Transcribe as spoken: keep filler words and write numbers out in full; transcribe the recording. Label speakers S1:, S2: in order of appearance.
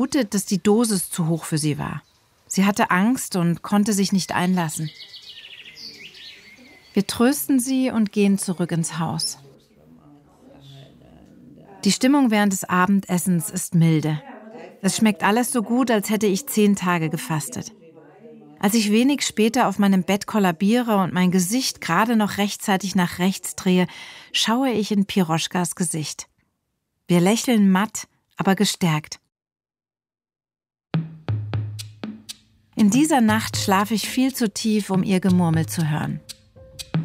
S1: vermutet, dass die Dosis zu hoch für sie war. Sie hatte Angst und konnte sich nicht einlassen. Wir trösten sie und gehen zurück ins Haus. Die Stimmung während des Abendessens ist milde. Es schmeckt alles so gut, als hätte ich zehn Tage gefastet. Als ich wenig später auf meinem Bett kollabiere und mein Gesicht gerade noch rechtzeitig nach rechts drehe, schaue ich in Piroschkas Gesicht. Wir lächeln matt, aber gestärkt. In dieser Nacht schlafe ich viel zu tief, um ihr Gemurmel zu hören.